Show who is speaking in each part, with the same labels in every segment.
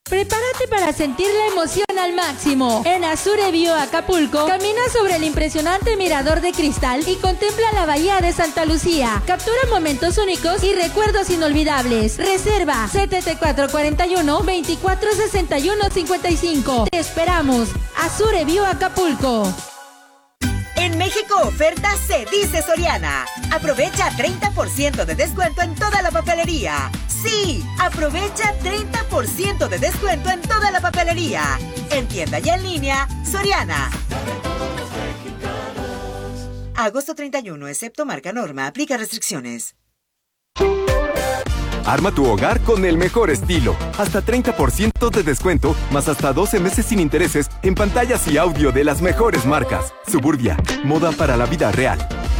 Speaker 1: Prepárate para sentir la emoción al máximo. En Azure Bio Acapulco, camina sobre el impresionante mirador de cristal y contempla la bahía de Santa Lucía. Captura momentos únicos y recuerdos inolvidables. Reserva 7441-246155. Te esperamos. Azure Bio Acapulco.
Speaker 2: En México oferta se dice Soriana. Aprovecha 30% de descuento en toda la papelería. Sí, aprovecha 30% de descuento en toda la papelería. En tienda y en línea, Soriana. Agosto 31, excepto marca Norma, aplica restricciones.
Speaker 3: Arma tu hogar con el mejor estilo. Hasta 30% de descuento, más hasta 12 meses sin intereses en pantallas y audio de las mejores marcas. Suburbia, moda para la vida real.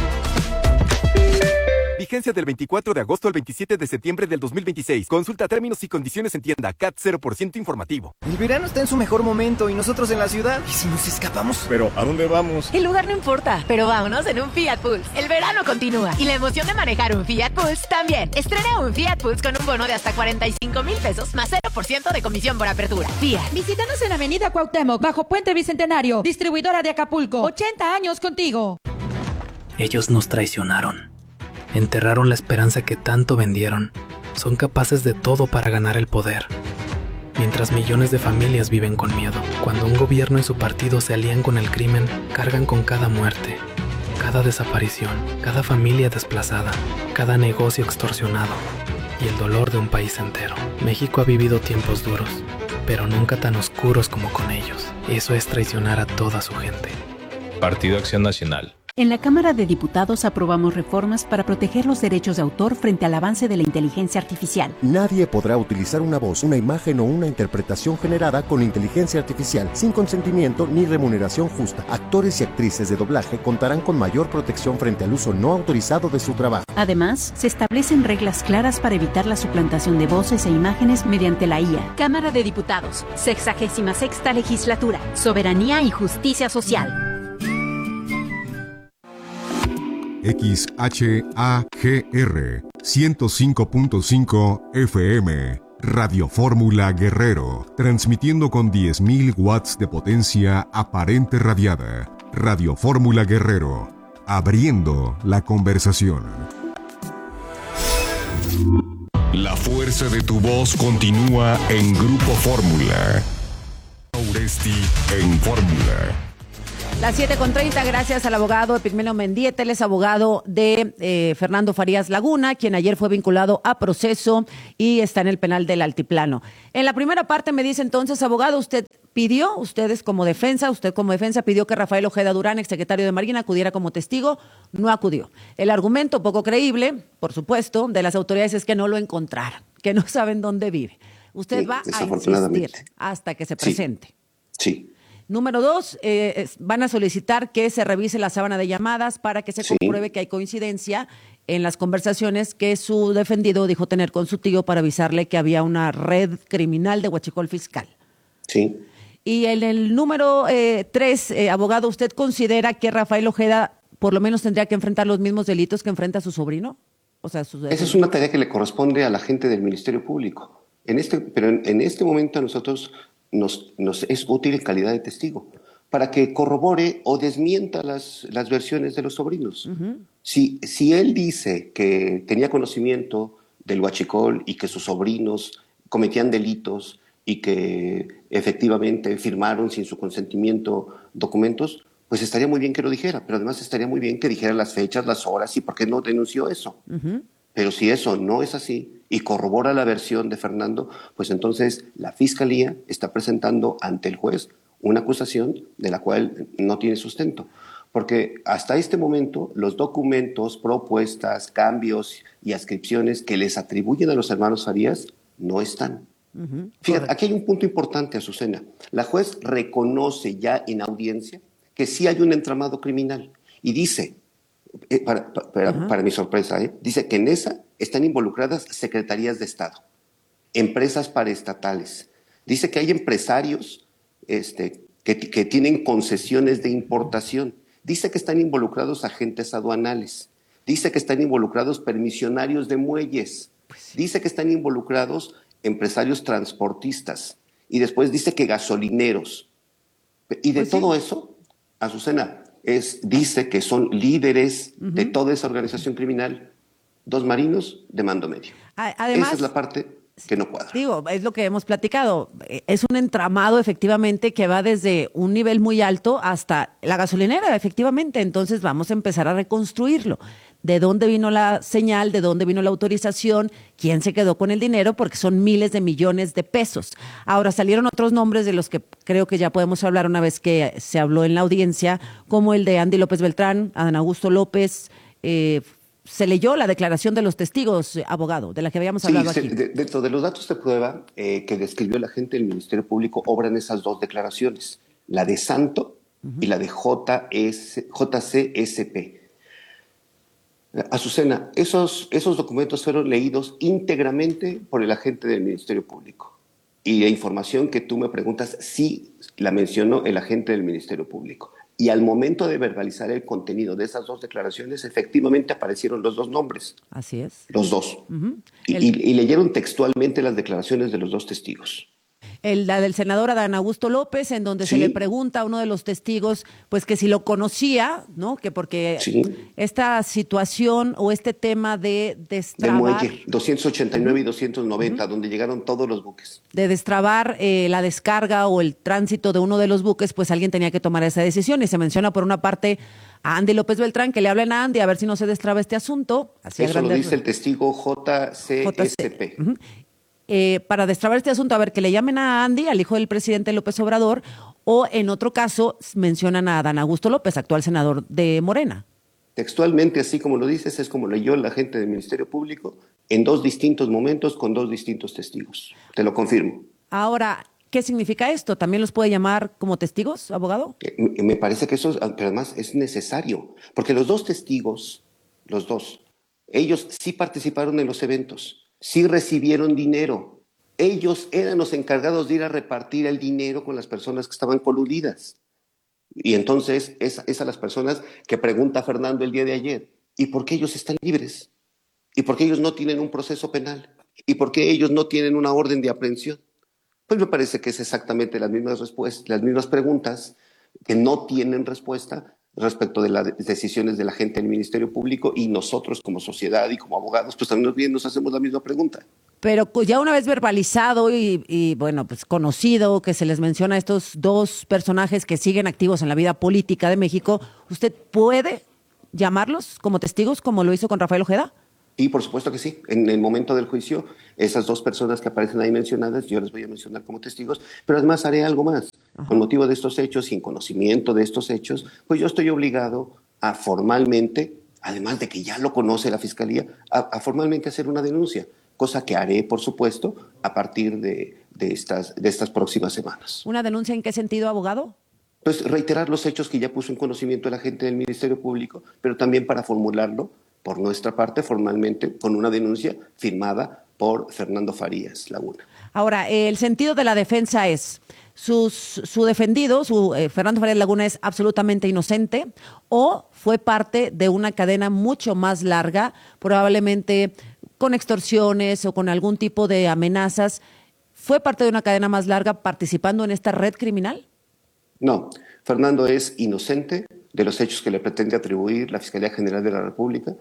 Speaker 3: Vigencia del 24 de agosto al 27 de septiembre del 2026. Consulta términos y condiciones en tienda. CAT 0% informativo.
Speaker 4: El verano está en su mejor momento y nosotros en la ciudad. ¿Y si nos escapamos?
Speaker 5: ¿Pero a dónde vamos?
Speaker 6: El lugar no importa, pero vámonos en un Fiat Pulse. El verano continúa y la emoción de manejar un Fiat Pulse también. Estrena un Fiat Pulse con un bono de hasta 45,000 pesos más 0% de comisión por apertura. Fiat.
Speaker 1: Visítanos en Avenida Cuauhtémoc, bajo Puente Bicentenario. Distribuidora de Acapulco. 80 años contigo.
Speaker 7: Ellos nos traicionaron. Enterraron la esperanza que tanto vendieron. Son capaces de todo para ganar el poder. Mientras millones de familias viven con miedo. Cuando un gobierno y su partido se alían con el crimen, cargan con cada muerte, cada desaparición, cada familia desplazada, cada negocio extorsionado y el dolor de un país entero. México ha vivido tiempos duros, pero nunca tan oscuros como con ellos. Eso es traicionar a toda su gente.
Speaker 5: Partido Acción Nacional.
Speaker 8: En la Cámara de Diputados aprobamos reformas para proteger los derechos de autor frente al avance de la inteligencia artificial.
Speaker 9: Nadie podrá utilizar una voz, una imagen o una interpretación generada con inteligencia artificial sin consentimiento ni remuneración justa. Actores y actrices de doblaje contarán con mayor protección frente al uso no autorizado de su trabajo.
Speaker 8: Además, se establecen reglas claras para evitar la suplantación de voces e imágenes mediante la IA. Cámara de Diputados, 66ª Legislatura, Soberanía y Justicia Social.
Speaker 10: XHAGR 105.5 FM Radio Fórmula Guerrero, transmitiendo con 10.000 watts de potencia aparente radiada. Radio Fórmula Guerrero, abriendo la conversación. La fuerza de tu voz continúa en Grupo Fórmula. Uresti en Fórmula.
Speaker 11: Las 7:30, gracias al abogado Epigmenio Mendieta, él es abogado de Fernando Farías Laguna, quien ayer fue vinculado a proceso y está en el penal del Altiplano. En la primera parte me dice entonces, abogado, usted como defensa pidió que Rafael Ojeda Durán, exsecretario de Marina, acudiera como testigo, no acudió. El argumento poco creíble, por supuesto, de las autoridades es que no lo encontraron, que no saben dónde vive. Usted va a insistir hasta que se presente.
Speaker 12: Sí.
Speaker 11: Número 2, van a solicitar que se revise la sábana de llamadas para que se compruebe que hay coincidencia en las conversaciones que su defendido dijo tener con su tío para avisarle que había una red criminal de huachicol fiscal.
Speaker 12: Sí.
Speaker 11: Y en el número 3, abogado, ¿usted considera que Rafael Ojeda por lo menos tendría que enfrentar los mismos delitos que enfrenta a su sobrino? Esa
Speaker 12: es una tarea que le corresponde a la gente del Ministerio Público. Pero en este momento a nosotros nos es útil en calidad de testigo para que corrobore o desmienta las versiones de los sobrinos. Uh-huh. Si él dice que tenía conocimiento del huachicol y que sus sobrinos cometían delitos y que efectivamente firmaron sin su consentimiento documentos, pues estaría muy bien que lo dijera, pero además estaría muy bien que dijera las fechas, las horas y por qué no denunció eso. Uh-huh. Pero si eso no es así y corrobora la versión de Fernando, pues entonces la Fiscalía está presentando ante el juez una acusación de la cual no tiene sustento. Porque hasta este momento los documentos, propuestas, cambios y adscripciones que les atribuyen a los hermanos Farías no están. Uh-huh. Fíjate, aquí hay un punto importante, Azucena. La juez reconoce ya en audiencia que sí hay un entramado criminal y dice... Para mi sorpresa, dice que en esa están involucradas secretarías de Estado, empresas paraestatales. Dice que hay empresarios que tienen concesiones de importación. Dice que están involucrados agentes aduanales. Dice que están involucrados permisionarios de muelles. Dice que están involucrados empresarios transportistas. y después dice que gasolineros. Y de todo eso, Azucena, dice que son líderes de toda esa organización criminal, 2 marinos de mando medio.
Speaker 11: Además,
Speaker 12: esa es la parte que no cuadra.
Speaker 11: Digo, es lo que hemos platicado. Es un entramado, efectivamente, que va desde un nivel muy alto hasta la gasolinera, efectivamente. Entonces vamos a empezar a reconstruirlo. ¿De dónde vino la señal? ¿De dónde vino la autorización? ¿Quién se quedó con el dinero? Porque son miles de millones de pesos. Ahora, salieron otros nombres de los que creo que ya podemos hablar una vez que se habló en la audiencia, como el de Andy López Beltrán, Adán Augusto López. Se leyó la declaración de los testigos, abogado, de la que habíamos hablado aquí.
Speaker 12: Dentro de los datos de prueba que describió la gente del Ministerio Público, obran esas 2 declaraciones, la de Santo y la de JCSP. Azucena, esos documentos fueron leídos íntegramente por el agente del Ministerio Público. Y la información que tú me preguntas, sí la mencionó el agente del Ministerio Público. Y al momento de verbalizar el contenido de esas 2 declaraciones, efectivamente aparecieron los 2 nombres.
Speaker 11: Así es.
Speaker 12: Los 2. Y leyeron textualmente las declaraciones de los 2 testigos.
Speaker 11: La del senador Adán Augusto López, en donde se le pregunta a uno de los testigos, pues que si lo conocía, ¿no? Que porque esta situación o este tema de destrabar...
Speaker 12: Del muelle 289 y 290, donde llegaron todos los buques.
Speaker 11: De destrabar la descarga o el tránsito de uno de los buques, pues alguien tenía que tomar esa decisión. Y se menciona por una parte a Andy López Beltrán, que le hablen a Andy a ver si no se destraba este asunto.
Speaker 12: Eso lo dice el testigo JCSP.
Speaker 11: Para destrabar este asunto, a ver, que le llamen a Andy, al hijo del presidente López Obrador, o en otro caso mencionan a Adán Augusto López, actual senador de Morena.
Speaker 12: Textualmente, así como lo dices, es como leyó la gente del Ministerio Público en 2 distintos momentos con 2 distintos testigos. Te lo confirmo.
Speaker 11: Ahora, ¿qué significa esto? ¿También los puede llamar como testigos, abogado?
Speaker 12: Me parece que eso, pero además es necesario, porque los 2 testigos, ellos sí participaron en los eventos. Sí recibieron dinero. Ellos eran los encargados de ir a repartir el dinero con las personas que estaban coludidas. Y entonces es a las personas que pregunta Fernando el día de ayer. ¿Y por qué ellos están libres? ¿Y por qué ellos no tienen un proceso penal? ¿Y por qué ellos no tienen una orden de aprehensión? Pues me parece que es exactamente las mismas respuestas, las mismas preguntas que no tienen respuesta respecto de las decisiones de la gente del Ministerio Público, y nosotros como sociedad y como abogados pues también nos hacemos la misma pregunta.
Speaker 11: Pero ya una vez verbalizado y bueno, pues conocido que se les menciona a estos 2 personajes que siguen activos en la vida política de México, ¿usted puede llamarlos como testigos como lo hizo con Rafael Ojeda?
Speaker 12: Y por supuesto que sí. En el momento del juicio, esas 2 personas que aparecen ahí mencionadas, yo les voy a mencionar como testigos, pero además haré algo más. Con motivo de estos hechos, sin conocimiento de estos hechos, pues yo estoy obligado a formalmente, además de que ya lo conoce la Fiscalía, a formalmente hacer una denuncia, cosa que haré, por supuesto, a partir de estas próximas semanas.
Speaker 11: ¿Una denuncia en qué sentido, abogado?
Speaker 12: Pues reiterar los hechos que ya puso en conocimiento la gente del Ministerio Público, pero también para formularlo por nuestra parte formalmente con una denuncia firmada por Fernando Farías Laguna.
Speaker 11: Ahora, el sentido de la defensa es, su defendido, Fernando Farías Laguna, es absolutamente inocente o fue parte de una cadena mucho más larga, probablemente con extorsiones o con algún tipo de amenazas. ¿Fue parte de una cadena más larga participando en esta red criminal?
Speaker 12: No, Fernando es inocente de los hechos que le pretende atribuir la Fiscalía General de la República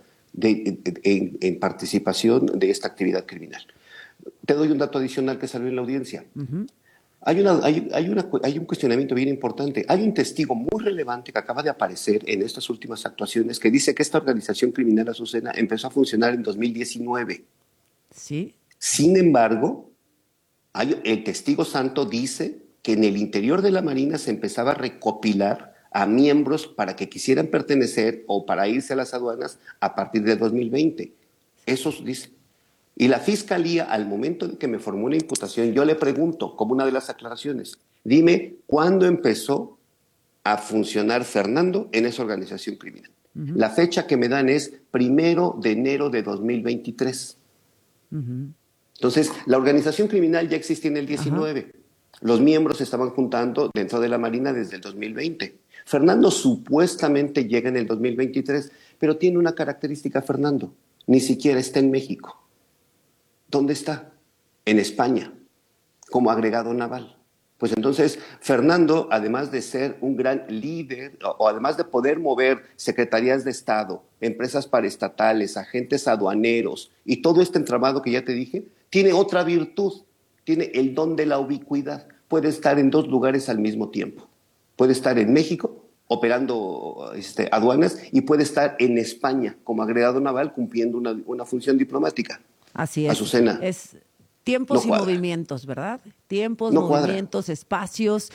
Speaker 12: en participación de esta actividad criminal. Te doy un dato adicional que salió en la audiencia. Hay un cuestionamiento bien importante. Hay un testigo muy relevante que acaba de aparecer en estas últimas actuaciones que dice que esta organización criminal, Azucena, empezó a funcionar en 2019.
Speaker 11: Sí.
Speaker 12: Sin embargo, el testigo santo dice que en el interior de la Marina se empezaba a recopilar a miembros para que quisieran pertenecer o para irse a las aduanas a partir de 2020. Eso dice. Y la Fiscalía, al momento en que me formó una imputación, yo le pregunto, como una de las aclaraciones, dime cuándo empezó a funcionar Fernando en esa organización criminal. La fecha que me dan es 1 de enero de 2023. Entonces, la organización criminal ya existía en el 19. Los miembros se estaban juntando dentro de la Marina desde el 2020. Fernando supuestamente llega en el 2023, pero tiene una característica, Fernando. Ni siquiera está en México. ¿Dónde está? En España, como agregado naval. Pues entonces, Fernando, además de ser un gran líder, o además de poder mover secretarías de Estado, empresas paraestatales, agentes aduaneros y todo este entramado que ya te dije, tiene otra virtud, tiene el don de la ubicuidad. Puede estar en 2 lugares al mismo tiempo. Puede estar en México operando aduanas y puede estar en España como agregado naval cumpliendo una función diplomática.
Speaker 11: Así es.
Speaker 12: Azucena.
Speaker 11: Es tiempos y movimientos, ¿verdad? Tiempos, movimientos, espacios.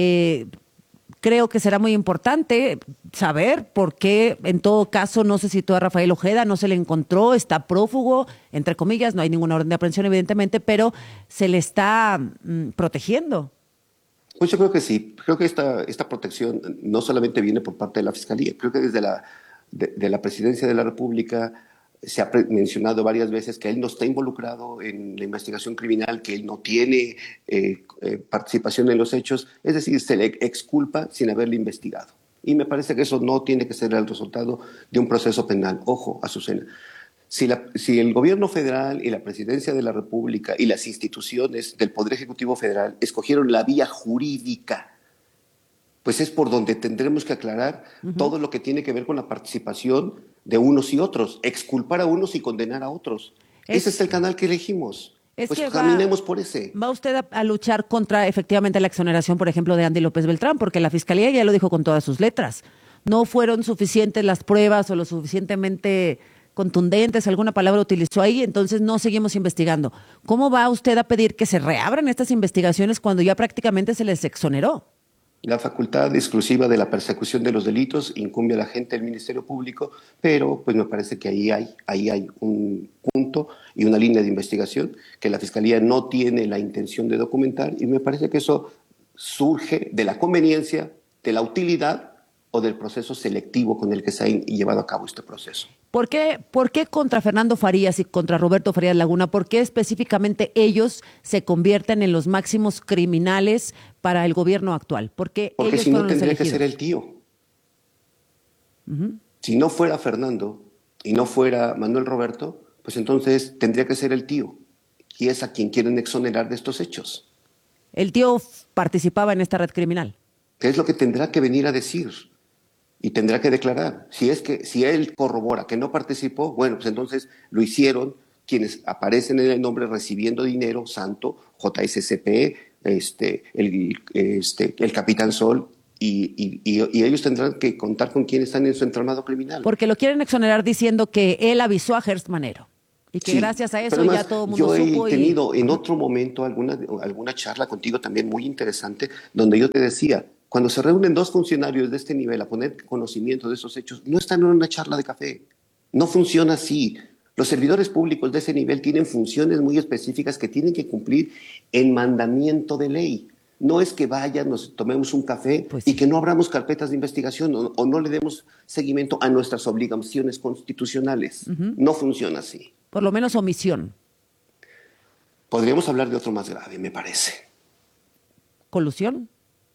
Speaker 11: Creo que será muy importante saber por qué, en todo caso, no se citó a Rafael Ojeda, no se le encontró, está prófugo, entre comillas, no hay ninguna orden de aprehensión, evidentemente, pero se le está protegiendo.
Speaker 12: Pues yo creo que sí. Creo que esta protección no solamente viene por parte de la Fiscalía. Creo que desde la Presidencia de la República se ha mencionado varias veces que él no está involucrado en la investigación criminal, que él no tiene participación en los hechos. Es decir, se le exculpa sin haberle investigado. Y me parece que eso no tiene que ser el resultado de un proceso penal. Ojo, Azucena. Si el gobierno federal y la Presidencia de la República y las instituciones del Poder Ejecutivo Federal escogieron la vía jurídica, pues es por donde tendremos que aclarar todo lo que tiene que ver con la participación de unos y otros, exculpar a unos y condenar a otros. Ese es el canal que elegimos. Pues caminemos por ese.
Speaker 11: ¿Va usted a luchar contra efectivamente la exoneración, por ejemplo, de Andy López Beltrán? Porque la Fiscalía ya lo dijo con todas sus letras. No fueron suficientes las pruebas o lo suficientemente contundentes, alguna palabra utilizó ahí, entonces no seguimos investigando. ¿Cómo va usted a pedir que se reabran estas investigaciones cuando ya prácticamente se les exoneró?
Speaker 12: La facultad exclusiva de la persecución de los delitos incumbe a la gente del Ministerio Público, pero pues me parece que ahí hay un punto y una línea de investigación que la Fiscalía no tiene la intención de documentar, y me parece que eso surge de la conveniencia, de la utilidad o del proceso selectivo con el que se ha llevado a cabo este proceso.
Speaker 11: ¿Por qué contra Fernando Farías y contra Roberto Farías Laguna? ¿Por qué específicamente ellos se convierten en los máximos criminales para el gobierno actual? Porque
Speaker 12: si no tendría que ser el tío. Si no fuera Fernando y no fuera Manuel Roberto, pues entonces tendría que ser el tío. Y es a quien quieren exonerar de estos hechos.
Speaker 11: ¿El tío participaba en esta red criminal?
Speaker 12: ¿Qué es lo que tendrá que venir a decir? Y tendrá que declarar. Si él corrobora que no participó, bueno, pues entonces lo hicieron quienes aparecen en el nombre recibiendo dinero, Santo, JSCP, el Capitán Sol, y ellos tendrán que contar con quienes están en su entramado criminal.
Speaker 11: Porque lo quieren exonerar diciendo que él avisó a Gertz Manero. Y que gracias a eso además, ya todo el mundo supo.
Speaker 12: Yo he tenido en otro momento alguna charla contigo también muy interesante, donde yo te decía, cuando se reúnen 2 funcionarios de este nivel a poner conocimiento de esos hechos, no están en una charla de café. No funciona así. Los servidores públicos de ese nivel tienen funciones muy específicas que tienen que cumplir en mandamiento de ley. No es que vayan, nos tomemos un café y que no abramos carpetas de investigación o no le demos seguimiento a nuestras obligaciones constitucionales. No funciona así.
Speaker 11: Por lo menos omisión.
Speaker 12: Podríamos hablar de otro más grave, me parece.
Speaker 11: ¿Colusión?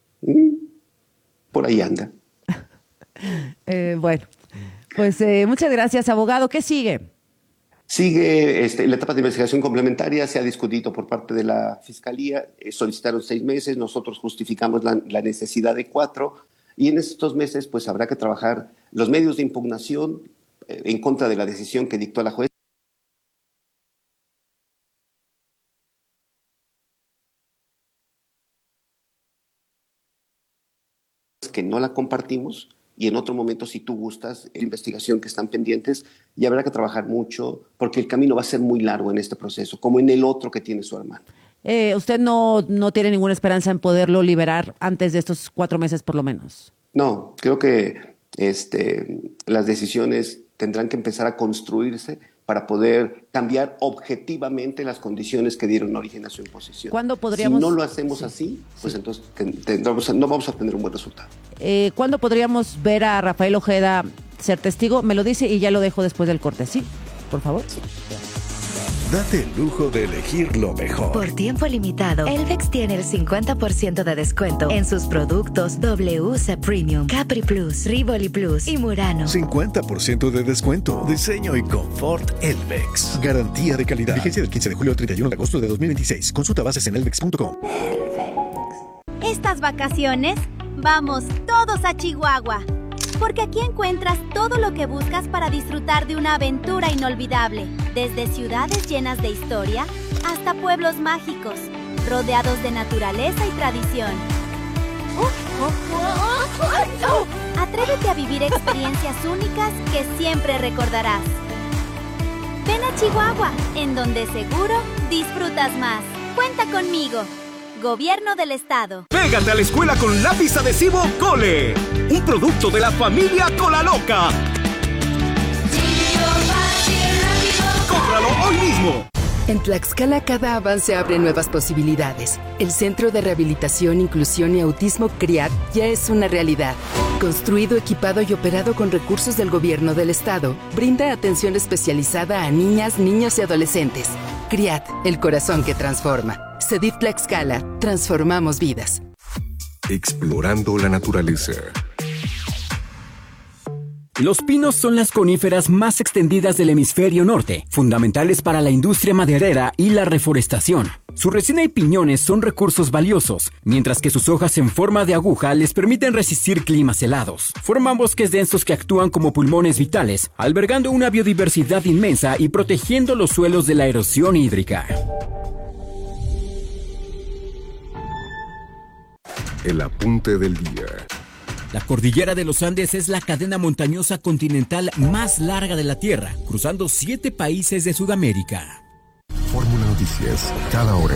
Speaker 12: Por ahí anda.
Speaker 11: Bueno, pues muchas gracias, abogado. ¿Qué sigue?
Speaker 12: Sigue la etapa de investigación complementaria, se ha discutido por parte de la Fiscalía, solicitaron 6 meses, nosotros justificamos la necesidad de 4, y en estos meses pues habrá que trabajar los medios de impugnación en contra de la decisión que dictó la juez. Que no la compartimos, y en otro momento, si tú gustas, la investigación que están pendientes, y habrá que trabajar mucho, porque el camino va a ser muy largo en este proceso, como en el otro que tiene su hermano.
Speaker 11: ¿Usted no tiene ninguna esperanza en poderlo liberar antes de estos 4 meses por lo menos?
Speaker 12: No, creo que las decisiones tendrán que empezar a construirse para poder cambiar objetivamente las condiciones que dieron origen a su imposición.
Speaker 11: ¿Cuándo podríamos?
Speaker 12: Si no lo hacemos así, pues entonces no vamos a tener un buen resultado.
Speaker 11: ¿Cuándo podríamos ver a Rafael Ojeda ser testigo? Me lo dice y ya lo dejo después del corte. ¿Sí? Por favor. Sí.
Speaker 13: Date el lujo de elegir lo mejor.
Speaker 14: Por tiempo limitado, Elvex tiene el 50% de descuento en sus productos WC Premium, Capri Plus, Rivoli Plus y Murano.
Speaker 13: 50% de descuento. Diseño y confort Elvex. Garantía de calidad. Vigencia del 15 de julio al 31 de agosto de 2026. Consulta bases en elvex.com.
Speaker 15: Estas vacaciones, vamos todos a Chihuahua, porque aquí encuentras todo lo que buscas para disfrutar de una aventura inolvidable, desde ciudades llenas de historia hasta pueblos mágicos, rodeados de naturaleza y tradición. Atrévete a vivir experiencias únicas que siempre recordarás. Ven a Chihuahua, en donde seguro disfrutas más. Cuenta conmigo. Gobierno del Estado.
Speaker 16: Pégate a la escuela con lápiz adhesivo Cole, un producto de la familia Colaloca. ¡Cómpralo hoy mismo!
Speaker 17: En Tlaxcala cada avance abre nuevas posibilidades. El Centro de Rehabilitación, Inclusión y Autismo CRIAT ya es una realidad. Construido, equipado y operado con recursos del Gobierno del Estado, brinda atención especializada a niñas, niños y adolescentes. CRIAT, el corazón que transforma. CEDIF Tlaxcala, transformamos vidas.
Speaker 10: Explorando la naturaleza.
Speaker 18: Los pinos son las coníferas más extendidas del hemisferio norte, fundamentales para la industria maderera y la reforestación. Su resina y piñones son recursos valiosos, mientras que sus hojas en forma de aguja les permiten resistir climas helados. Forman bosques densos que actúan como pulmones vitales, albergando una biodiversidad inmensa y protegiendo los suelos de la erosión hídrica.
Speaker 10: El apunte del día.
Speaker 18: La cordillera de los Andes es la cadena montañosa continental más larga de la Tierra, cruzando 7 países de Sudamérica.
Speaker 10: Fórmula Noticias, cada hora.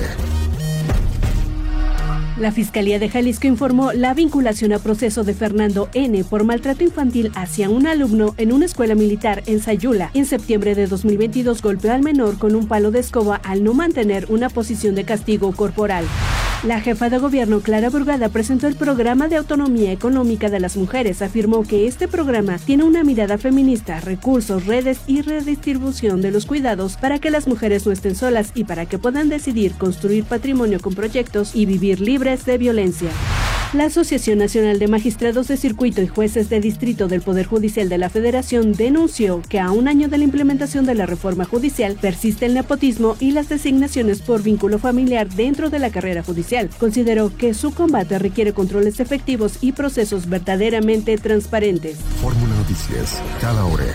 Speaker 19: La Fiscalía de Jalisco informó la vinculación a proceso de Fernando N. por maltrato infantil hacia un alumno en una escuela militar en Sayula. En septiembre de 2022 golpeó al menor con un palo de escoba al no mantener una posición de castigo corporal. La jefa de gobierno, Clara Burgada, presentó el Programa de Autonomía Económica de las Mujeres. Afirmó que este programa tiene una mirada feminista, recursos, redes y redistribución de los cuidados para que las mujeres no estén solas y para que puedan decidir construir patrimonio con proyectos y vivir libres de violencia. La Asociación Nacional de Magistrados de Circuito y Jueces de Distrito del Poder Judicial de la Federación denunció que a un año de la implementación de la reforma judicial persiste el nepotismo y las designaciones por vínculo familiar dentro de la carrera judicial. Consideró que su combate requiere controles efectivos y procesos verdaderamente transparentes.
Speaker 10: Fórmula Noticias, cada hora.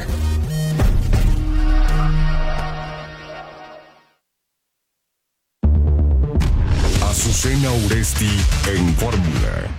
Speaker 10: Azucena Uresti en Fórmula.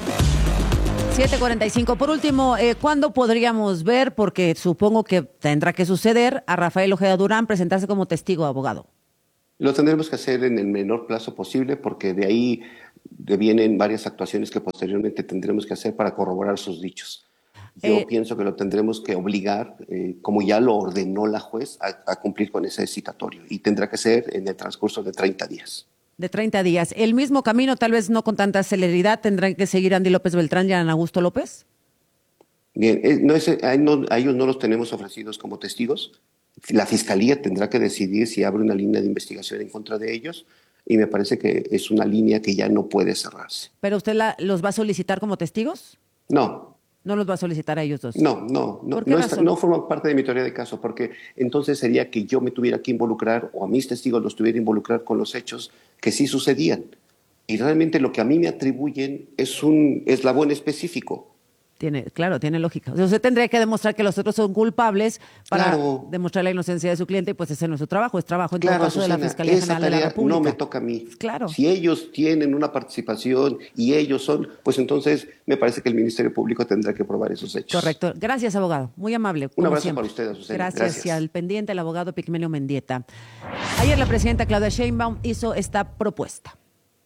Speaker 11: 7:45. Por último, ¿cuándo podríamos ver, porque supongo que tendrá que suceder, a Rafael Ojeda Durán presentarse como testigo, abogado?
Speaker 12: Lo tendremos que hacer en el menor plazo posible, porque de ahí vienen varias actuaciones que posteriormente tendremos que hacer para corroborar sus dichos. Yo pienso que lo tendremos que obligar, como ya lo ordenó la juez, a cumplir con ese citatorio, y tendrá que ser en el transcurso de 30 días.
Speaker 11: De 30 días. ¿El mismo camino, tal vez no con tanta celeridad, tendrán que seguir Andy López Beltrán y Ana Augusto López?
Speaker 12: Bien, a ellos no los tenemos ofrecidos como testigos. La Fiscalía tendrá que decidir si abre una línea de investigación en contra de ellos, y me parece que es una línea que ya no puede cerrarse.
Speaker 11: ¿Pero usted los va a solicitar como testigos?
Speaker 12: No.
Speaker 11: ¿No los va a solicitar a ellos dos?
Speaker 12: No forman parte de mi teoría de caso, porque entonces sería que yo me tuviera que involucrar, o a mis testigos los tuviera que involucrar con los hechos que sí sucedían. Y realmente lo que a mí me atribuyen es un eslabón específico.
Speaker 11: Tiene lógica. O sea, usted tendría que demostrar que los otros son culpables para demostrar la inocencia de su cliente, y pues ese no es su trabajo, es trabajo en todo caso de la Fiscalía General de la República.
Speaker 12: No me toca a mí.
Speaker 11: Claro.
Speaker 12: Si ellos tienen una participación y ellos son, pues entonces me parece que el Ministerio Público tendrá que probar esos hechos.
Speaker 11: Correcto. Gracias, abogado. Muy amable.
Speaker 12: Un abrazo
Speaker 11: siempre
Speaker 12: para usted, Azucena.
Speaker 11: Gracias. Y al pendiente, el abogado Pigmenio Mendieta. Ayer la presidenta Claudia Sheinbaum hizo esta propuesta.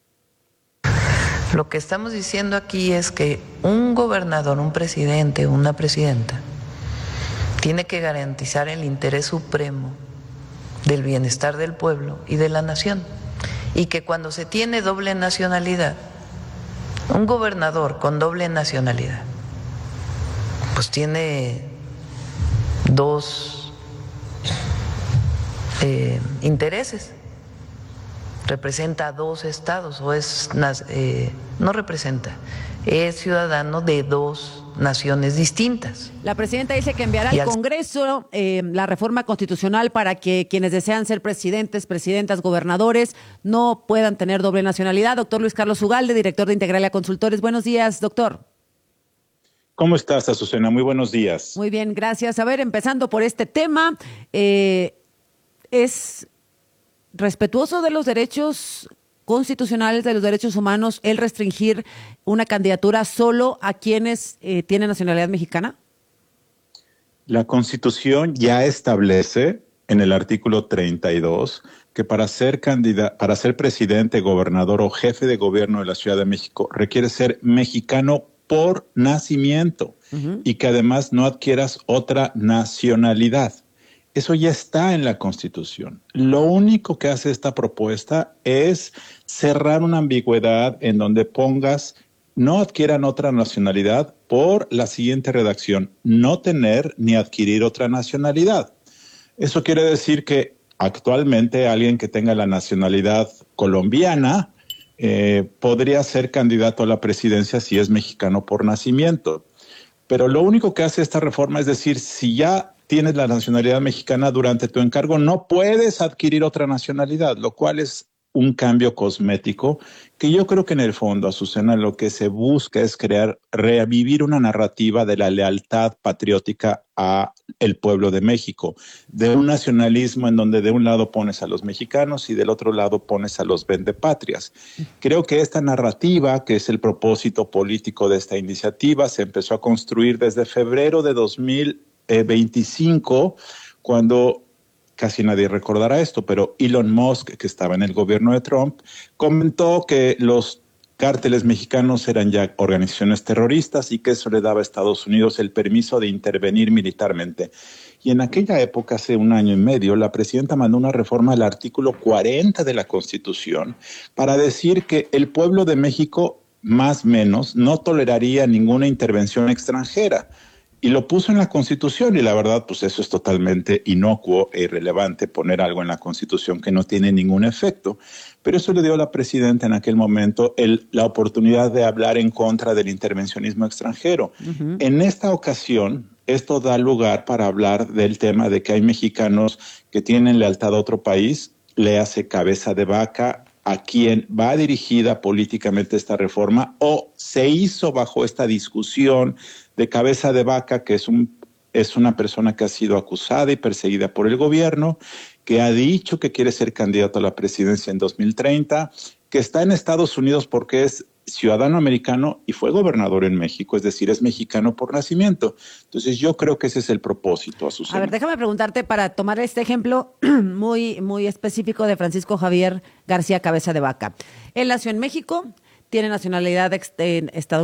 Speaker 20: Lo que estamos diciendo aquí es que un gobernador, un presidente, una presidenta, tiene que garantizar el interés supremo del bienestar del pueblo y de la nación. Y que cuando se tiene doble nacionalidad, un gobernador con doble nacionalidad, pues tiene dos intereses. representa a 2 estados o no representa, es ciudadano de 2 naciones distintas.
Speaker 11: La presidenta dice que enviará al Congreso la reforma constitucional para que quienes desean ser presidentes, presidentas, gobernadores no puedan tener doble nacionalidad. Doctor Luis Carlos Ugalde, director de Integralia Consultores. Buenos días, doctor.
Speaker 21: ¿Cómo estás, Azucena? Muy buenos días.
Speaker 11: Muy bien, gracias. A ver, empezando por este tema, ¿es respetuoso de los derechos constitucionales, de los derechos humanos, el restringir una candidatura solo a quienes tienen nacionalidad mexicana?
Speaker 21: La Constitución ya establece en el artículo 32 que para ser presidente, gobernador o jefe de gobierno de la Ciudad de México requiere ser mexicano por nacimiento y que además no adquieras otra nacionalidad. Eso ya está en la Constitución. Lo único que hace esta propuesta es cerrar una ambigüedad en donde pongas no adquieran otra nacionalidad por la siguiente redacción: no tener ni adquirir otra nacionalidad. Eso quiere decir que actualmente alguien que tenga la nacionalidad colombiana podría ser candidato a la presidencia si es mexicano por nacimiento. Pero lo único que hace esta reforma es decir, si ya tienes la nacionalidad mexicana durante tu encargo, no puedes adquirir otra nacionalidad, lo cual es un cambio cosmético que yo creo que en el fondo, Azucena, lo que se busca es revivir una narrativa de la lealtad patriótica a el pueblo de México, de un nacionalismo en donde de un lado pones a los mexicanos y del otro lado pones a los vendepatrias. Creo que esta narrativa, que es el propósito político de esta iniciativa, se empezó a construir desde febrero de 2025, cuando casi nadie recordará esto, pero Elon Musk, que estaba en el gobierno de Trump, comentó que los cárteles mexicanos eran ya organizaciones terroristas y que eso le daba a Estados Unidos el permiso de intervenir militarmente. Y en aquella época, hace 1 año y medio, la presidenta mandó una reforma al artículo 40 de la Constitución para decir que el pueblo de México, más o menos, no toleraría ninguna intervención extranjera. Y lo puso en la Constitución y la verdad, pues eso es totalmente inocuo e irrelevante, poner algo en la Constitución que no tiene ningún efecto. Pero eso le dio a la presidenta en aquel momento la oportunidad de hablar en contra del intervencionismo extranjero. En esta ocasión, esto da lugar para hablar del tema de que hay mexicanos que tienen lealtad a otro país, le hace cabeza de vaca a quien va dirigida políticamente esta reforma o se hizo bajo esta discusión de cabeza de vaca, que es una persona que ha sido acusada y perseguida por el gobierno, que ha dicho que quiere ser candidato a la presidencia en 2030, que está en Estados Unidos porque es ciudadano americano y fue gobernador en México, es decir, es mexicano por nacimiento. Entonces yo creo que ese es el propósito, Azucena.
Speaker 11: A ver, déjame preguntarte para tomar este ejemplo muy, muy específico de Francisco Javier García Cabeza de Vaca. Él nació en México, tiene nacionalidad estadounidense,